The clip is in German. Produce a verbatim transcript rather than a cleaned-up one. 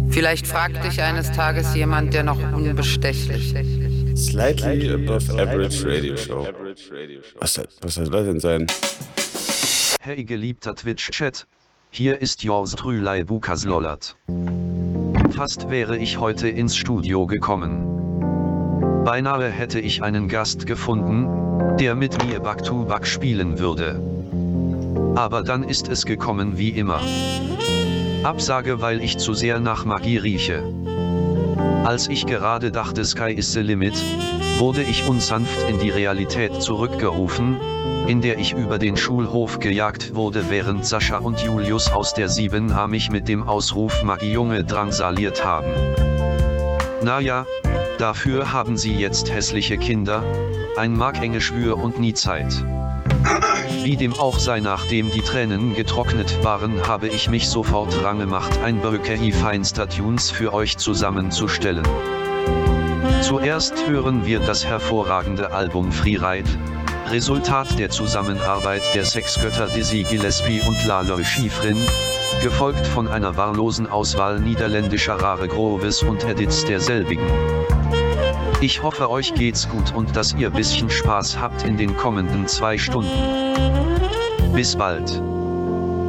Vielleicht fragt dich eines Tages jemand, der noch unbestechlich ist. Slightly above average radio show. Was, was soll das denn sein? Hey geliebter Twitch-Chat, hier ist yours Trülei Bukas Lollert. Fast wäre ich heute ins Studio gekommen. Beinahe hätte ich einen Gast gefunden, der mit mir Back-to-Back spielen würde. Aber dann ist es gekommen wie immer. Absage, weil ich zu sehr nach Magie rieche. Als ich gerade dachte Sky is the limit, wurde ich unsanft in die Realität zurückgerufen, in der ich über den Schulhof gejagt wurde, während Sascha und Julius aus der sieben A mich mit dem Ausruf Magiejunge drangsaliert haben. Naja, dafür haben sie jetzt hässliche Kinder, ein markenge Schwür und nie Zeit. Wie dem auch sei, nachdem die Tränen getrocknet waren, habe ich mich sofort rangemacht, ein Bouquet feinster Tunes für euch zusammenzustellen. Zuerst hören wir das hervorragende Album Freeride, Resultat der Zusammenarbeit der Sexgötter Dizzy Gillespie und Laloy Schifrin, gefolgt von einer wahllosen Auswahl niederländischer Rare Groves und Edits derselbigen. Ich hoffe, euch geht's gut und dass ihr bisschen Spaß habt in den kommenden zwei Stunden. Bis bald.